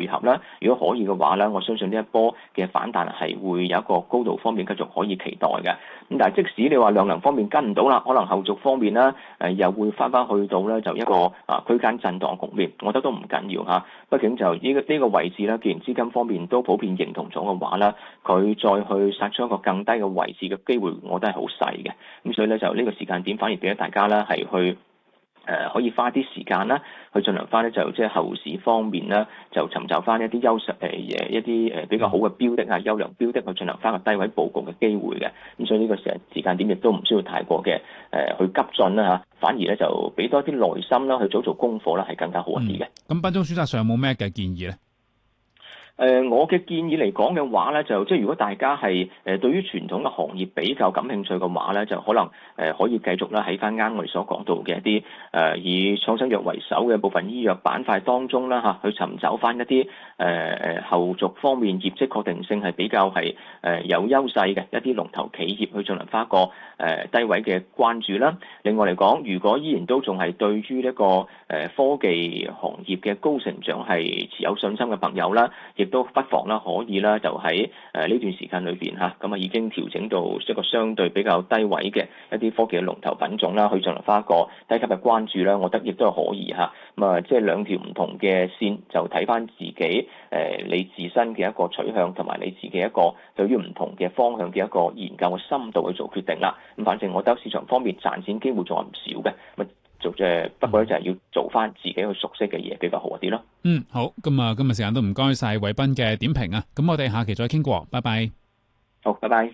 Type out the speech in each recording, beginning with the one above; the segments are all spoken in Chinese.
合啦。如果可以嘅話咧，我相信呢一波嘅反彈係會有一個高度方面繼續可以期待嘅。咁但係即使你話量能方面跟唔到啦，可能後續方面咧又會翻去到咧就一個區間震盪局面，我覺得都唔緊要嚇。畢竟就呢個位置咧，既然資金方面都普遍認同咗嘅話咧，佢再去殺出一個更低嘅位置嘅機會，我覺得係好細嘅。咁所以咧就呢個時間點反而俾咗大家咧係去可以花啲時間啦，去進行翻咧就即係後市方面咧，就尋找翻一啲優勢一啲比較好嘅標的啊，優良標的去進行翻個低位佈局嘅機會嘅。咁所以呢個時間點亦都唔需要太過嘅去急進啦嚇，反而咧就俾多啲耐心啦，去早做功課啦，係更加好一啲嘅。 咁品種選擇上有冇咩嘅建議咧？ 我嘅建議嚟講嘅話咧，就即係如果大家係對於傳統嘅行業比較感興趣嘅話咧，就可能可以繼續啦喺翻啱我哋所講到嘅一啲以創新藥為首嘅部分醫藥板塊當中啦嚇，去尋找翻一啲後續方面業績確定性係比較係有優勢嘅一啲龍頭企業去進行翻一個低位嘅關注啦。另外嚟講，如果依然都仲係對於一個科技行業嘅高成長係持有信心嘅朋友啦，亦都不妨啦，可以啦，就喺呢段時間裏邊嚇，咁已經調整到一個相對比較低位嘅一啲科技嘅龍頭品種啦，去進行翻一個低級嘅關注啦，我覺得亦都係可以嚇。即係兩條唔同嘅線，就睇翻自己你自身嘅一個取向，同埋你自己一個對於唔同嘅方向嘅一個研究嘅深度去做決定啦。咁反正我覺得市場方面賺錢機會仲係唔少嘅。不過咧就係要做翻自己去熟悉嘅嘢比較好一啲咯。 好，咁啊，今日時間都唔該晒偉彬嘅點評啊。咁我哋下期再傾過，拜拜。 好，拜拜。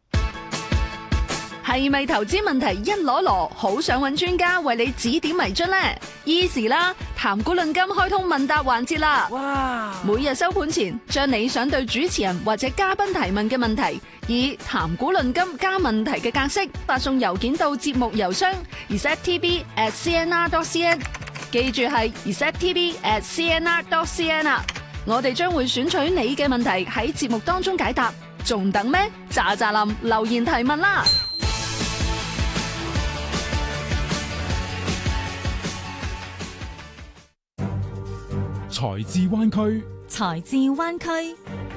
係咪投資問題一籮籮，好想揾專家為你指點迷津呢？Easy 啦，談股論金開通問答環節啦！哇！每日收盤前，將你想對主持人或者嘉賓提問嘅問題，以談股論金加問題嘅格式發送郵件到節目郵箱 resettv@cnr.cn， 記住係 resettv@cnr.cn 啊！我哋將會選取你嘅問題喺節目當中解答，仲等咩？喳喳林留言提問啦！ 財智灣區， 財智灣區。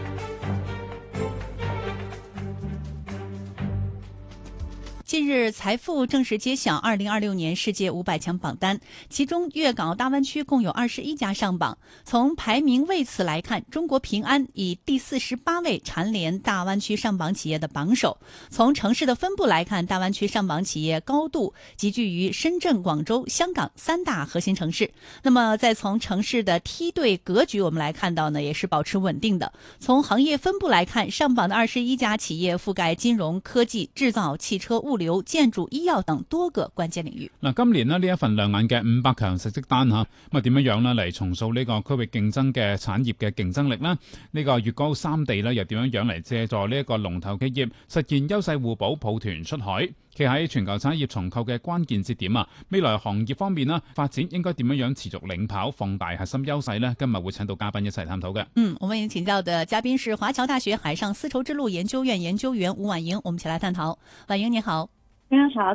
近日，財富正式揭曉2026年世界500強榜單，其中粵港澳大灣區共有21家上榜。從排名位次來看，中國平安以第48位蟬聯大灣區上榜企業的榜首。從城市的分布來看，大灣區上榜企業高度集聚於深圳、廣州、香港3大核心城市。那麼再從城市的梯隊格局，我們來看到呢，也是保持穩定的。從行業分布來看，上榜的21家企業覆蓋金融、科技、製造、汽車、物流、建築、醫藥等多個關鍵領域。 今年呢一份亮眼嘅500強成績單嚇，咁啊點樣呢嚟重塑呢個區域競爭嘅產業嘅競爭力呢？呢個粵港澳三地呢又點樣嚟借助呢一個龍頭企業實現優勢互補，抱團出海？企喺全球產業重構嘅關鍵節點啊，未來行業方面呢發展應該點樣持續領跑，放大核心優勢呢？今日會請到嘉賓一齊探討嘅。 我們請教的嘉賓是華僑大學海上絲綢之路研究院研究員吳婉瑩，我們一起來探討。婉瑩你好。 非常好。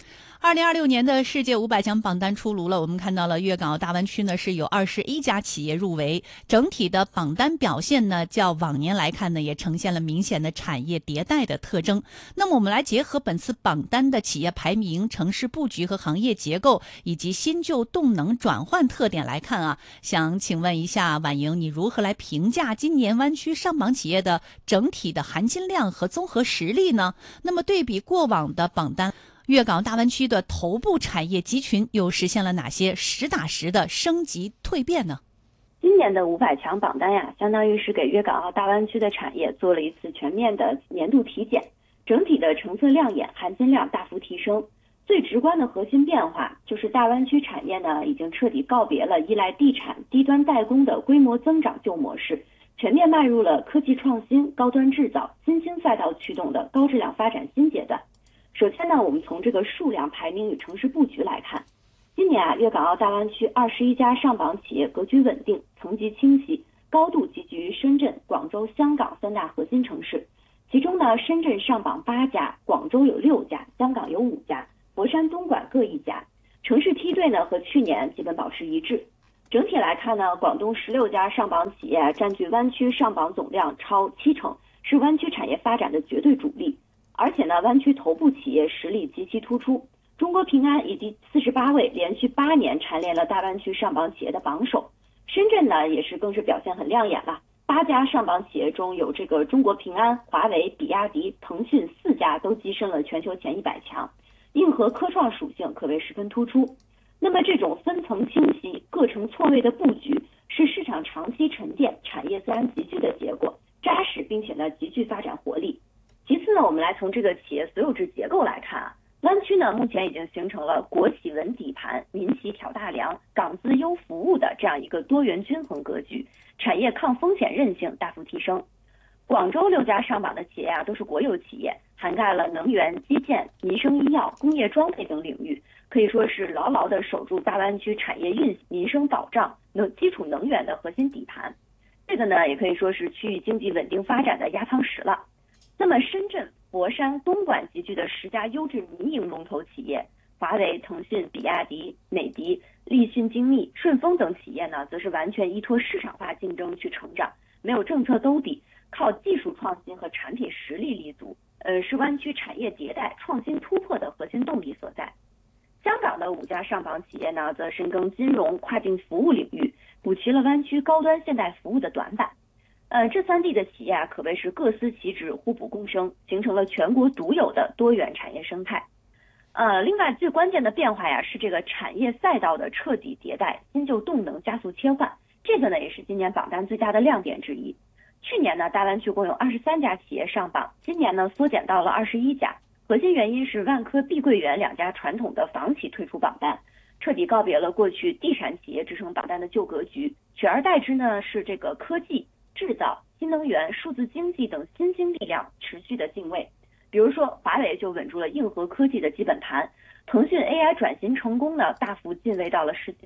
2026年的世界500強榜單出爐了，我們看到了粵港澳大灣區呢是有21家企業入圍，整體的榜單表現呢較往年來看呢也呈現了明顯的產業迭代的特徵。那麼我們來結合本次榜單的企業排名、城市布局和行業結構以及新舊動能轉換特點來看啊，想請問一下婉瑩，你如何來評價今年灣區上榜企業的整體的含金量和綜合實力呢？那麼對比過往的榜單，粵港澳大灣區的頭部產業集群又實現了哪些實打實的升級蛻變呢？ 今年的500強榜單呀，相當於是給粵港澳大灣區的產業做了一次全面的年度體檢，整體的成色亮眼，含金量大幅提升。最直觀的核心變化就是大灣區產業呢，已經徹底告別了依賴地產、低端代工的規模增長舊模式，全面邁入了科技創新、高端製造、新興賽道驅動的高質量發展新階段。首先呢，我們從這個數量排名與城市布局來看，今年粵港澳大灣區21家上榜企業格局穩定，層級清晰，高度集聚於深圳、廣州、香港3大核心城市。其中呢，深圳上榜8家，廣州有6家，香港有5家，佛山、東莞各1家。城市梯隊呢和去年基本保持一致。 整体来看呢，广东16家上榜企业占据湾区上榜总量超70%，是湾区产业发展的绝对主力。而且呢，湾区头部企业实力极其突出，中国平安以第48位连续8年蝉联了大湾区上榜企业的榜首。深圳呢也是更是表现很亮眼了，8家上榜企业中有这个中国平安、华为、比亚迪、腾讯4家都跻身了全球前100强，硬核科创属性可谓十分突出。那么这种分层清晰、各成错位的布局，是市场长期沉淀、产业自然集聚的结果，扎实并且呢极具发展活力。其次呢，我们来从这个企业所有制结构来看啊，湾区呢目前已经形成了国企稳底盘、民企挑大梁、港资优服务的这样一个多元均衡格局，产业抗风险韧性大幅提升。广州6家上榜的企业啊，都是国有企业，涵盖了能源、基建、民生医药、工业装备等领域，可以说是牢牢地守住大湾区产业运行、民生保障、基础能源的核心底盘。这个呢，也可以说是区域经济稳定发展的压舱石了。那么深圳、佛山、东莞集聚的10家优质民营龙头企业，华为、腾讯、比亚迪、美的、立讯精密、顺丰等企业呢，则是完全依托市场化竞争去成长，没有政策兜底，靠技术创新和产品实力立足，是湾区产业迭代、创新突破的核心动力所在。香港的5家上榜企业呢，则深耕金融、跨境服务领域，补齐了湾区高端现代服务的短板。这3地的企业啊，可谓是各司其职、互补共生，形成了全国独有的多元产业生态。另外最关键的变化呀，是这个产业赛道的彻底迭代，新旧动能加速切换。这个呢，也是今年榜单最大的亮点之一。去年呢，大湾区共有23家企业上榜，今年呢缩减到了21家。核心原因是万科、碧桂园2家传统的房企退出榜单，彻底告别了过去地产企业支撑榜单的旧格局，取而代之呢是这个科技、制造、新能源、数字经济等新兴力量持续的进位。比如说华为就稳住了硬核科技的基本盘，腾讯 AI 转型成功呢大幅进位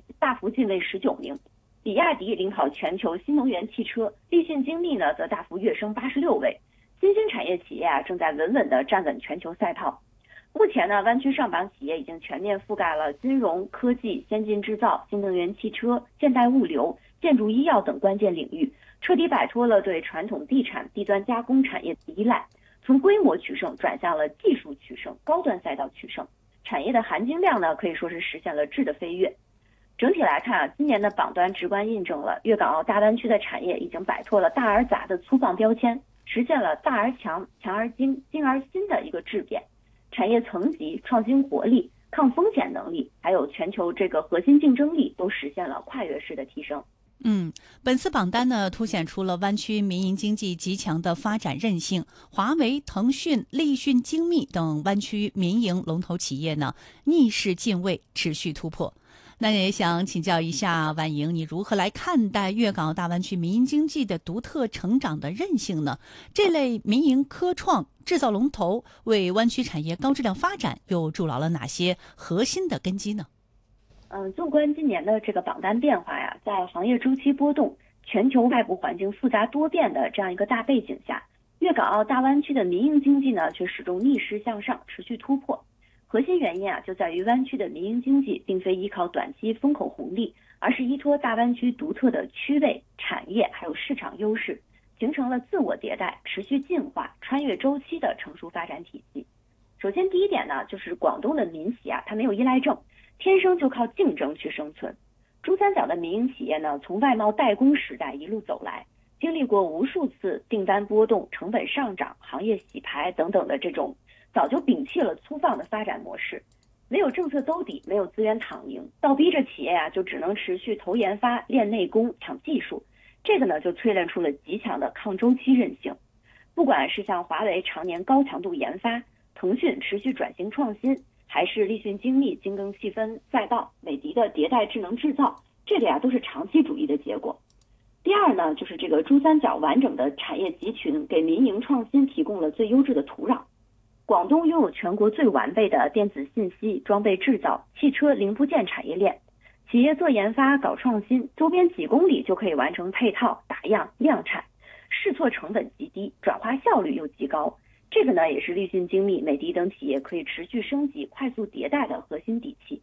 19名，比亚迪领跑全球新能源汽车，立讯精密呢则大幅跃升86位。新兴产业企业啊正在稳稳地站稳全球赛道。目前呢，湾区上榜企业已经全面覆盖了金融、科技、先进制造、新能源汽车、现代物流、建筑医药等关键领域，彻底摆脱了对传统地产、低端加工产业的依赖，从规模取胜转向了技术取胜、高端赛道取胜。产业的含金量呢，可以说是实现了质的飞跃。整体来看啊，今年的榜单直观印证了粤港澳大湾区的产业已经摆脱了大而杂的粗放标签，实现了大而强、强而精、精而新的一个质变。产业层级、创新活力、抗风险能力，还有全球这个核心竞争力都实现了跨越式的提升。 本次榜单呢，凸显出了湾区民营经济极强的发展韧性。华为、腾讯、立讯精密等湾区民营龙头企业呢，逆势进位，持续突破。那也想请教一下婉莹，你如何来看待粤港澳大湾区民营经济的独特成长的韧性呢？这类民营科创制造龙头为湾区产业高质量发展又筑牢了哪些核心的根基呢？ 纵观今年的这个榜单变化呀，在行业周期波动、全球外部环境复杂多变的这样一个大背景下，粤港澳大湾区的民营经济呢却始终逆势向上，持续突破。核心原因啊，就在于湾区的民营经济并非依靠短期风口红利，而是依托大湾区独特的区位、产业还有市场优势，形成了自我迭代、持续进化、穿越周期的成熟发展体系。首先第一点呢，就是广东的民企啊，它没有依赖症，天生就靠竞争去生存。珠三角的民营企业呢，从外贸代工时代一路走来，经历过无数次订单波动、成本上涨、行业洗牌等等的这种，早就摒弃了粗放的发展模式，没有政策兜底，没有资源躺赢，倒逼着企业啊就只能持续投研发、练内功、抢技术。这个呢就淬炼出了极强的抗周期韧性。不管是像华为常年高强度研发，腾讯持续转型创新，还是立讯精密精耕细分赛道，美的的迭代智能制造，这个呀都是长期主义的结果。第二呢，就是这个珠三角完整的产业集群给民营创新提供了最优质的土壤。广东拥有全国最完备的电子信息、装备制造、汽车零部件产业链，企业做研发、搞创新，周边几公里就可以完成配套、打样、量产，试错成本极低，转化效率又极高。这个呢，也是立讯精密、美的等企业可以持续升级、快速迭代的核心底气。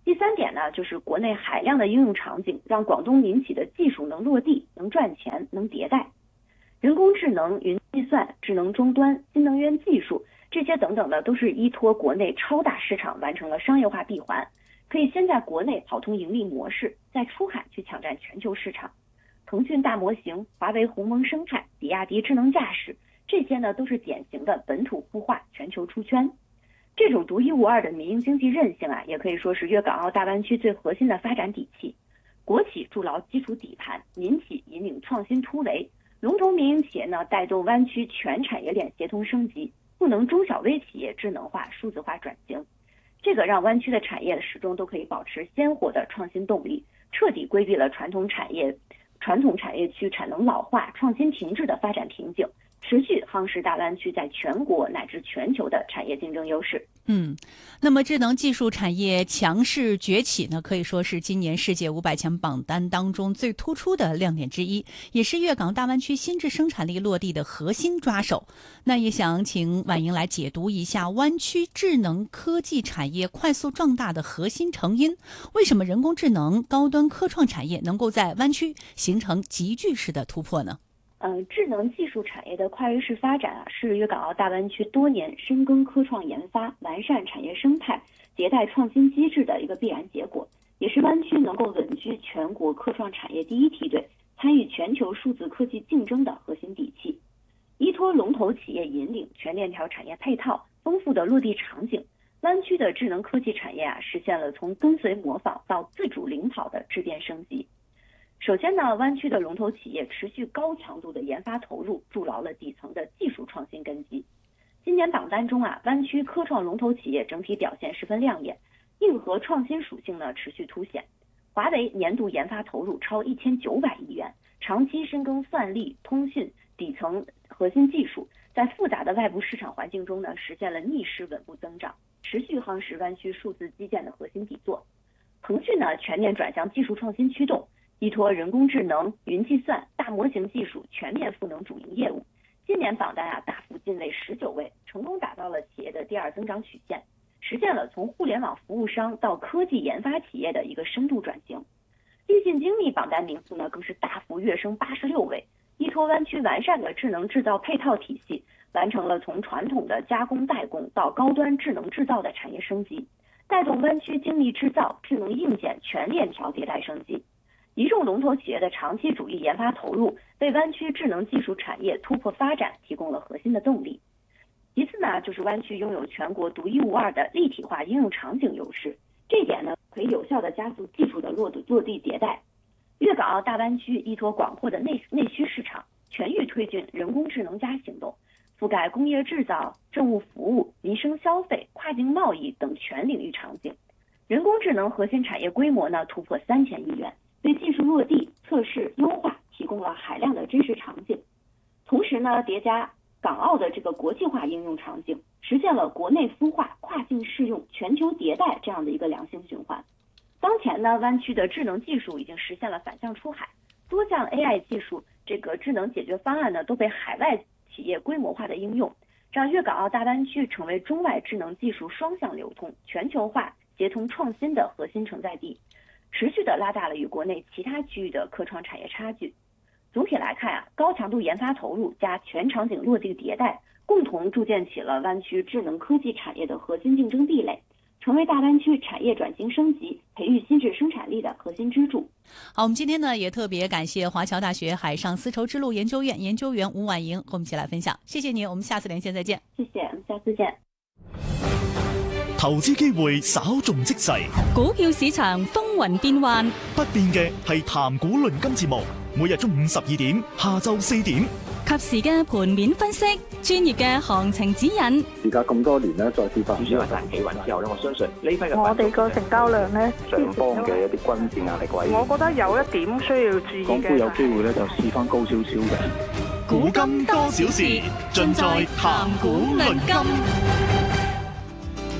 第3点呢，就是国内海量的应用场景，让广东民企的技术能落地、能赚钱、能迭代。人工智能、云计算、智能终端、新能源技术这些等等的，都是依托国内超大市场完成了商业化闭环，可以先在国内跑通盈利模式，再出海去抢占全球市场。腾讯大模型、华为鸿蒙生态、比亚迪智能驾驶，这些呢都是典型的本土孵化、全球出圈。这种独一无二的民营经济韧性啊，也可以说是粤港澳大湾区最核心的发展底气。国企筑牢基础底盘，民企引领创新突围，龙头民营企业呢带动湾区全产业链协同升级，赋能中小微企业智能化、数字化转型。这个让湾区的产业始终都可以保持鲜活的创新动力，彻底规避了传统产业区产能老化、创新停滞的发展瓶颈，持续夯实大湾区在全国乃至全球的产业竞争优势。 那么智能技术产业强势崛起呢，可以说是今年世界500强榜单当中最突出的亮点之一，也是粤港大湾区新质生产力落地的核心抓手。那也想请婉莹来解读一下湾区智能科技产业快速壮大的核心成因，为什么人工智能、高端科创产业能够在湾区形成集聚式的突破呢？ 智能技术产业的跨越式发展啊，是粤港澳大湾区多年深耕科创研发、完善产业生态、迭代创新机制的一个必然结果，也是湾区能够稳居全国科创产业第一梯队、参与全球数字科技竞争的核心底气。依托龙头企业引领、全链条产业配套、丰富的落地场景，湾区的智能科技产业啊，实现了从跟随模仿到自主领跑的质变升级。首先呢，湾区的龙头企业持续高强度的研发投入，筑牢了底层的技术创新根基。今年榜单中啊，湾区科创龙头企业整体表现十分亮眼，硬核创新属性呢持续凸显。华为年度研发投入超1900亿元，长期深耕算力、通信底层核心技术，在复杂的外部市场环境中呢，实现了逆势稳步增长，持续夯实湾区数字基建的核心底座。腾讯呢全面转向技术创新驱动，依托人工智能、云计算、大模型技术全面赋能主营业务。今年榜单啊大幅进位19位，成功打造了企业的第二增长曲线，实现了从互联网服务商到科技研发企业的一个深度转型。立信精密榜单名次呢更是大幅跃升86位，依托湾区完善的智能制造配套体系，完成了从传统的加工代工到高端智能制造的产业升级，带动湾区精密制造、智能硬件全链条迭代升级。一众龙头企业的长期主义研发投入，为湾区智能技术产业突破发展提供了核心的动力。其次呢，就是湾区拥有全国独一无二的立体化应用场景优势，这一点呢，可以有效地加速技术的落地迭代。粤港澳大湾区依托广阔的内需市场，全域推进人工智能加行动，覆盖工业制造、政务服务、民生消费、跨境贸易等全领域场景。人工智能核心产业规模呢突破3000亿元，对技术落地、测试、优化提供了海量的真实场景。同时呢，叠加港澳的这个国际化应用场景，实现了国内孵化、跨境适用、全球迭代这样的一个良性循环。当前呢，湾区的智能技术已经实现了反向出海，多项 AI 技术这个智能解决方案呢都被海外企业规模化的应用，让粤港澳大湾区成为中外智能技术双向流通、全球化协同创新的核心承载地，持续的拉大了与国内其他区域的科创产业差距。总体来看啊，高强度研发投入加全场景落地迭代，共同筑建起了湾区智能科技产业的核心竞争壁垒，成为大湾区产业转型升级、培育新质生产力的核心支柱。 好，我们今天呢也特别感謝華僑大學海上絲綢之路研究院研究員吳婉瑩和我們一起來分享，謝謝您，我們下次連線再見。 謝謝，我們下次見。 投資機會稍縱即逝， 股票市場風雲變幻， 不變嘅係談股論金節目，每日中午12點，下晝4點， 及時嘅盤面分析，專業嘅行情指引。 而家咁多年咧，再跌翻， 主選話彈企穩之後咧，我相信呢批嘅我哋個成交量咧， 上方嘅一啲均線壓力位， 我覺得有一點需要注意嘅。 港股有機會咧就試翻高少少嘅。 古今多少事，盡在談股論金。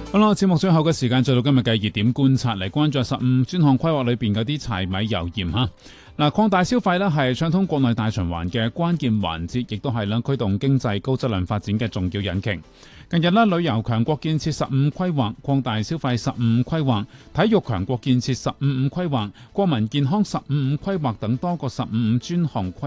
好啦，節目最後嘅時間就到今日嘅熱點觀察，嚟關注15專項規劃裏邊嗰啲柴米油鹽嚇。嗱，擴大消費咧係暢通國內大循環嘅關鍵環節，亦都係咧驅動經濟高質量發展嘅重要引擎。近日咧，旅遊強國建設15規劃、擴大消費15規劃、體育強國建設15規劃、國民健康15規劃等多個15專項規